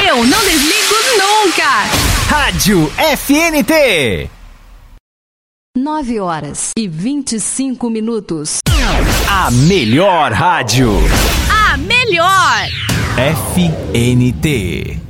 Eu não desligo nunca. Rádio FNT. 9h25. A melhor rádio. A melhor. FNT.